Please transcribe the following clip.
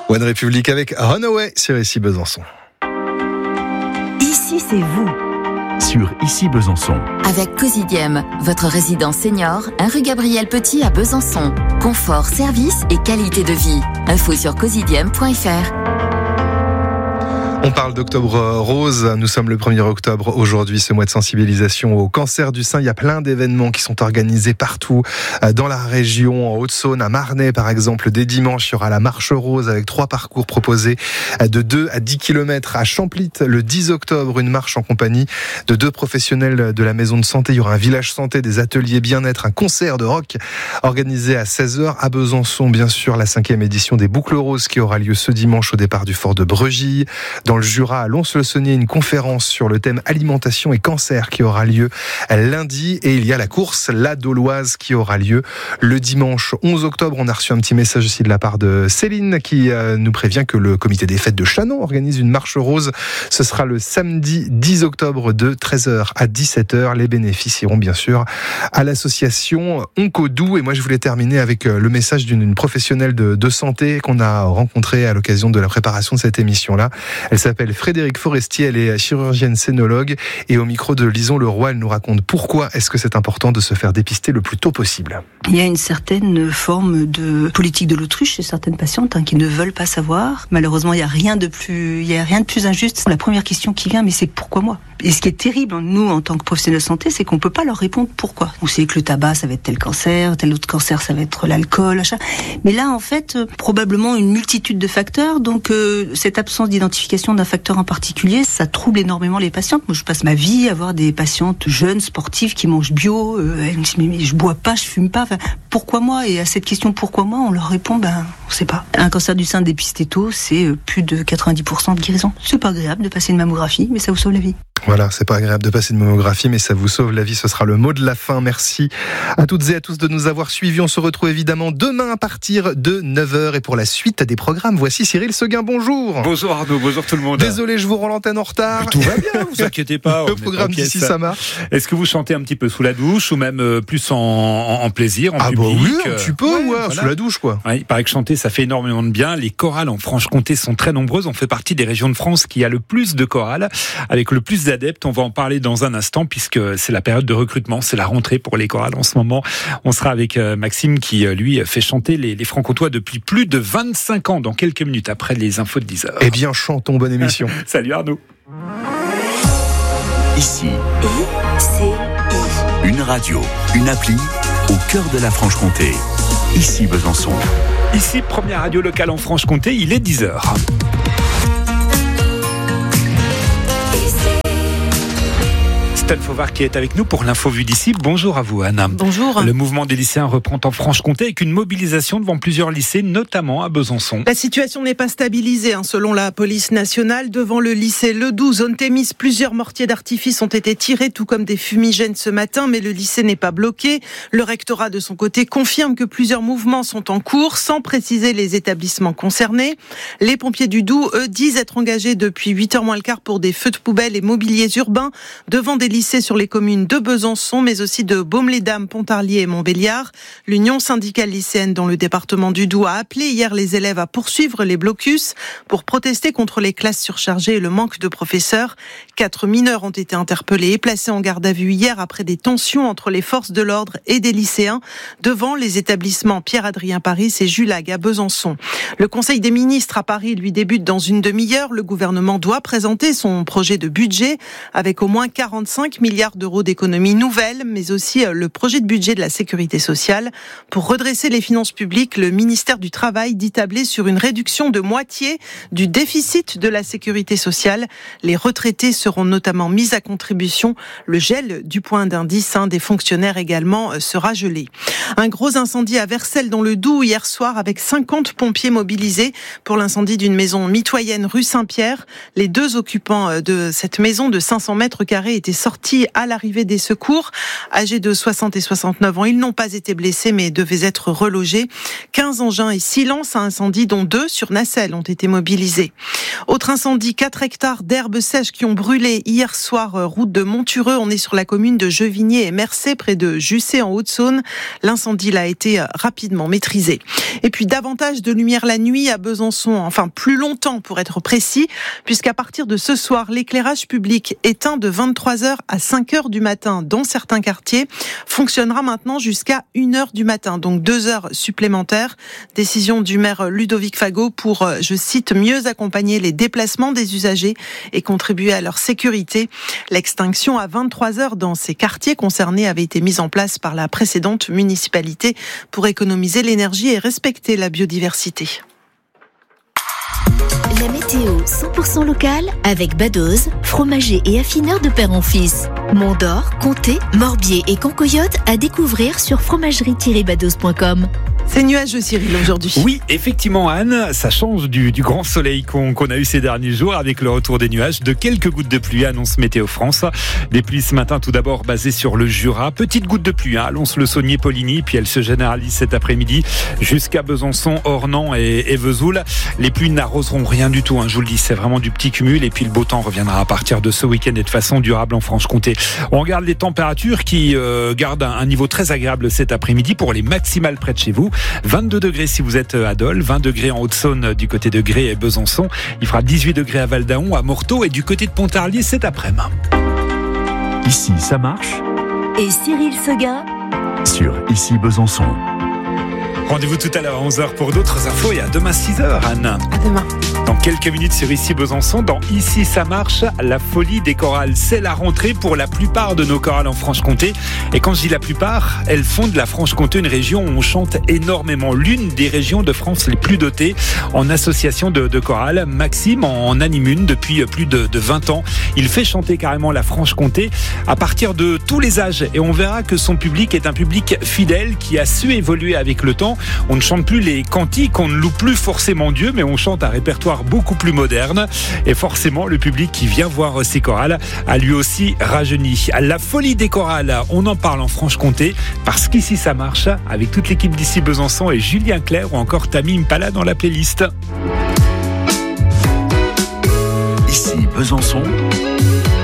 One Republic avec Runaway sur Ici Besançon. Ici, c'est vous. Sur Ici Besançon. Avec Cosidiem, votre résidence senior, 1 rue Gabriel Petit à Besançon. Confort, service et qualité de vie. Info sur cosidiem.fr. On parle d'Octobre Rose, nous sommes le 1er octobre aujourd'hui, ce mois de sensibilisation au cancer du sein. Il y a plein d'événements qui sont organisés partout dans la région, en Haute-Saône, à Marnay par exemple. Dès dimanche, il y aura la marche rose avec 3 parcours proposés de 2 à 10 km à Champlit. Le 10 octobre, une marche en compagnie de 2 professionnels de la maison de santé. Il y aura un village santé, des ateliers bien-être, un concert de rock organisé à 16h. À Besançon, bien sûr, la 5e édition des Boucles Roses qui aura lieu ce dimanche au départ du fort de Bregille. Dans le Jura, à Lons-le-Saunier, une conférence sur le thème alimentation et cancer qui aura lieu lundi. Et il y a la course, la Dauloise, qui aura lieu le dimanche 11 octobre. On a reçu un petit message aussi de la part de Céline qui nous prévient que le comité des fêtes de Chanon organise une marche rose. Ce sera le samedi 10 octobre de 13h à 17h. Les bénéfices iront bien sûr à l'association Oncodou. Et moi, je voulais terminer avec le message d'une professionnelle de santé qu'on a rencontrée à l'occasion de la préparation de cette émission-là. Elle s'appelle Frédérique Forestier, elle est chirurgienne sénologue et au micro de Lison Leroy, elle nous raconte pourquoi est-ce que c'est important de se faire dépister le plus tôt possible. Il y a une certaine forme de politique de l'autruche chez certaines patientes qui ne veulent pas savoir. Malheureusement, il n'y a rien de plus injuste. La première question qui vient, mais c'est pourquoi moi ? Et ce qui est terrible, nous, en tant que professionnels de santé, c'est qu'on ne peut pas leur répondre pourquoi. On sait que le tabac, ça va être tel cancer, tel autre cancer, ça va être l'alcool, achat. Mais là, en fait, probablement une multitude de facteurs. Donc, cette absence d'identification d'un facteur en particulier, ça trouble énormément les patientes. Moi, je passe ma vie à avoir des patientes jeunes, sportives, qui mangent bio. Elles me disent, mais je bois pas, je fume pas. Enfin, pourquoi moi ? Et à cette question, pourquoi moi ? On leur répond, on sait pas. Un cancer du sein dépisté tôt, c'est plus de 90% de guérison. C'est pas agréable de passer une mammographie, mais ça vous sauve la vie. Voilà, c'est pas agréable de passer une mammographie, mais ça vous sauve la vie. Ce sera le mot de la fin. Merci à toutes et à tous de nous avoir suivis. On se retrouve évidemment demain à partir de 9h. Et pour la suite des programmes, voici Cyril Seguin. Bonjour. Bonjour Arnaud, bonjour tout le monde. Désolé, je vous rends l'antenne en retard. Mais tout va bien, vous inquiétez pas. Le programme d'ici, ça marche. Est-ce que vous chantez un petit peu sous la douche ou même plus en plaisir, en public ? Oui, un petit peu, voilà. Sous la douche, quoi. Ouais, il paraît que chanter, ça fait énormément de bien. Les chorales en Franche-Comté sont très nombreuses. On fait partie des régions de France qui a le plus de chorales, avec le plus d'adeptes. On va en parler dans un instant puisque c'est la période de recrutement, c'est la rentrée pour les chorales en ce moment. On sera avec Maxime qui lui fait chanter les Franc-Comtois depuis plus de 25 ans dans quelques minutes après les infos de 10h. Eh bien, chantons, bonne émission. Salut Arnaud. Ici, une radio, une appli au cœur de la Franche-Comté. Ici Besançon. Ici, première radio locale en Franche-Comté, il est 10h. Anne Fauvard qui est avec nous pour l'info vue d'ici. Bonjour à vous Anna. Bonjour. Le mouvement des lycéens reprend en Franche-Comté avec une mobilisation devant plusieurs lycées, notamment à Besançon. La situation n'est pas stabilisée selon la police nationale. Devant le lycée Ledoux, zone Thémis, plusieurs mortiers d'artifice ont été tirés, tout comme des fumigènes ce matin, mais le lycée n'est pas bloqué. Le rectorat de son côté confirme que plusieurs mouvements sont en cours, sans préciser les établissements concernés. Les pompiers du Doubs, eux, disent être engagés depuis 8h moins le quart pour des feux de poubelle et mobiliers urbains devant des lycées sur les communes de Besançon, mais aussi de Baume-les-Dames, Pontarlier et Montbéliard. L'Union syndicale lycéenne dans le département du Doubs a appelé hier les élèves à poursuivre les blocus pour protester contre les classes surchargées et le manque de professeurs. 4 mineurs ont été interpellés et placés en garde à vue hier après des tensions entre les forces de l'ordre et des lycéens devant les établissements Pierre-Adrien Paris et Julag à Besançon. Le Conseil des ministres à Paris, lui, débute dans une demi-heure. Le gouvernement doit présenter son projet de budget avec au moins 45 milliards d'euros d'économies nouvelles, mais aussi le projet de budget de la sécurité sociale. Pour redresser les finances publiques, le ministère du Travail dit tabler sur une réduction de moitié du déficit de la sécurité sociale. Les retraités seront notamment mis à contribution. Le gel du point d'indice des fonctionnaires également sera gelé. Un gros incendie à Vercelles dans le Doubs hier soir avec 50 pompiers mobilisés pour l'incendie d'une maison mitoyenne rue Saint-Pierre. Les 2 occupants de cette maison de 500 mètres carrés étaient sortis sortis à l'arrivée des secours. Âgés de 60 et 69 ans, ils n'ont pas été blessés mais devaient être relogés. 15 engins et 6 lances à incendie, dont 2 sur Nacelle, ont été mobilisés. Autre incendie, 4 hectares d'herbes sèches qui ont brûlé hier soir, route de Montureux. On est sur la commune de Jevigné et Mercé, près de Jussé en Haute-Saône. L'incendie là, a été rapidement maîtrisé. Et puis davantage de lumière la nuit à Besançon, enfin plus longtemps pour être précis, puisqu'à partir de ce soir, l'éclairage public éteint de 23h à 5h du matin dans certains quartiers fonctionnera maintenant jusqu'à 1h du matin, donc 2 heures supplémentaires. Décision du maire Ludovic Fagot pour, je cite, mieux accompagner les déplacements des usagers et contribuer à leur sécurité. L'extinction à 23h dans ces quartiers concernés avait été mise en place par la précédente municipalité pour économiser l'énergie et respecter la biodiversité. La météo 100% locale avec Badoz, fromager et affineur de père en fils. Mont-d'Or, Comté, Morbier et Cancoyote à découvrir sur fromagerie-badoz.com. C'est nuageux, Cyril, aujourd'hui. Oui, effectivement, Anne, ça change du grand soleil qu'on a eu ces derniers jours avec le retour des nuages, de quelques gouttes de pluie, annonce Météo France. Des pluies ce matin, tout d'abord basées sur le Jura. Petites gouttes de pluie, annonce le Saunier Poligny, puis elles se généralisent cet après-midi jusqu'à Besançon, Ornans et Vesoul. Les pluies n'arroseront rien du tout, je vous le dis, c'est vraiment du petit cumul. Et puis le beau temps reviendra à partir de ce week-end et de façon durable en Franche-Comté. On regarde les températures qui gardent un niveau très agréable cet après-midi pour les maximales près de chez vous. 22 degrés si vous êtes à Dole, 20 degrés en Haute-Saône du côté de Gré et Besançon. Il fera 18 degrés à Val-d'Aon, à Morteau et du côté de Pontarlier cet après-midi. Ici, ça marche. Et Cyril Seguin Sur Ici Besançon. Rendez-vous tout à l'heure à 11h pour d'autres infos et à demain 6h, Anne. À demain. Dans quelques minutes sur Ici Besançon, dans Ici ça marche, la folie des chorales. C'est la rentrée pour la plupart de nos chorales en Franche-Comté. Et quand je dis la plupart, elles font de la Franche-Comté une région où on chante énormément. L'une des régions de France les plus dotées en association de chorales. Maxime en anime une depuis plus de 20 ans. Il fait chanter carrément la Franche-Comté à partir de tous les âges. Et on verra que son public est un public fidèle qui a su évoluer avec le temps. On ne chante plus les cantiques, on ne loue plus forcément Dieu, mais on chante un répertoire beaucoup plus moderne. Et forcément, le public qui vient voir ces chorales a lui aussi rajeuni. La folie des chorales, on en parle en Franche-Comté, parce qu'ici ça marche, avec toute l'équipe d'Ici Besançon et Julien Clerc ou encore Tammy Impala dans la playlist. Ici Besançon.